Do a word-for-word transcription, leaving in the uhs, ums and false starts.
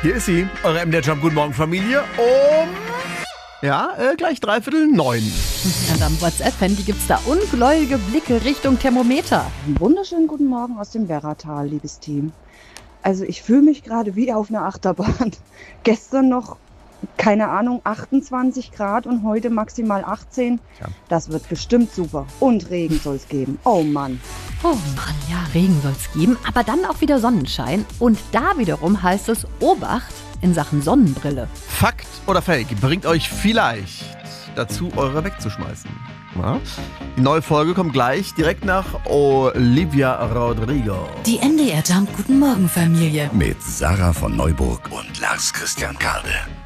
Hier ist sie, eure M D R Jump. Guten Morgen, Familie. Um, ja, äh, gleich dreiviertel neun. Und am WhatsApp-Handy gibt es da ungläubige Blicke Richtung Thermometer. Einen wunderschönen guten Morgen aus dem Werratal, liebes Team. Also ich fühle mich gerade wie auf einer Achterbahn. Gestern noch, keine Ahnung, achtundzwanzig Grad und heute maximal achtzehn. Ja. Das wird bestimmt super. Und Regen soll es geben. Oh Mann. Oh Mann, ja, Regen soll es geben, aber dann auch wieder Sonnenschein. Und da wiederum heißt es Obacht in Sachen Sonnenbrille. Fakt oder Fake bringt euch vielleicht dazu, eure wegzuschmeißen. Ja? Die neue Folge kommt gleich direkt nach Olivia Rodrigo. Die M D R Jump Guten Morgen Familie. Mit Sarah von Neuburg und Lars Christian Kade.